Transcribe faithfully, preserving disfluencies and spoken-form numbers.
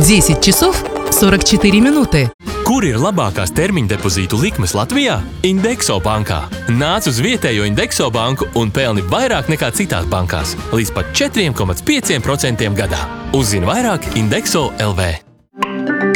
десять часов сорок четыре минуты. Kur ir labākās termiņa depozītu likmes Latvijā? Indexo bankā. Nāc uz vietējo Indexo banku un pelni vairāk nekā citās bankās. Līdz pat četri komats pieci procenti gadā. Uzzini vairāk Indexo L V.